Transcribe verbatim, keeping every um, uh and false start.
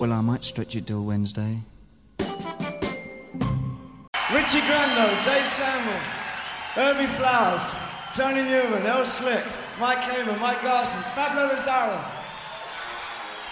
Well, I might stretch it till Wednesday. Richie Grando, Dave Samuel, Herbie Flowers, Tony Newman, El Slick, Mike Hamer, Mike Garson, Pablo Lazaro.